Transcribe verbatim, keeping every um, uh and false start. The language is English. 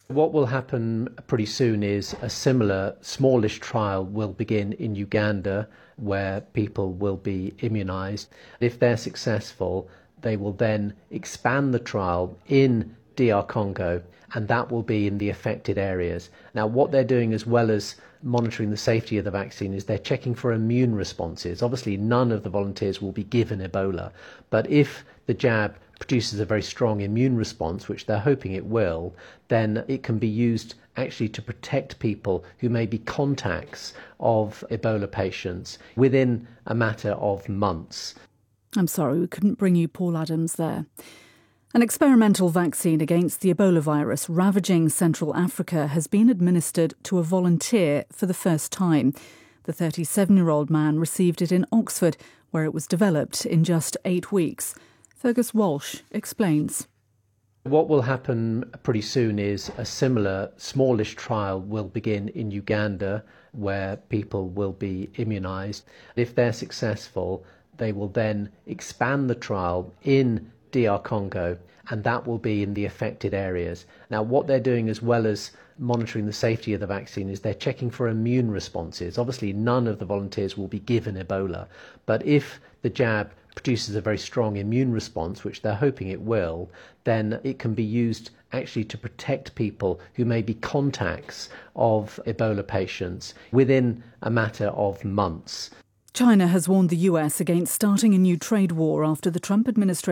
What will happen pretty soon is a similar smallish trial will begin in Uganda, where people will be immunised. If they're successful, they will then expand the trial in D R Congo, and that will be in the affected areas. Now, what they're doing, as well as monitoring the safety of the vaccine, is they're checking for immune responses. Obviously, none of the volunteers will be given Ebola, but if the jab produces a very strong immune response, which they're hoping it will, then it can be used actually to protect people who may be contacts of Ebola patients within a matter of months. I'm sorry, we couldn't bring you Paul Adams there. An experimental vaccine against the Ebola virus ravaging Central Africa has been administered to a volunteer for the first time. The thirty-seven-year-old man received it in Oxford, where it was developed in just eight weeks. Fergus Walsh explains. What will happen pretty soon is a similar smallish trial will begin in Uganda, where people will be immunised. If they're successful, they will then expand the trial in D R Congo, and that will be in the affected areas. Now, what they're doing, as well as monitoring the safety of the vaccine, is they're checking for immune responses. Obviously, none of the volunteers will be given Ebola, but if the jab produces a very strong immune response, which they're hoping it will, then it can be used actually to protect people who may be contacts of Ebola patients within a matter of months. China has warned the U S against starting a new trade war after the Trump administration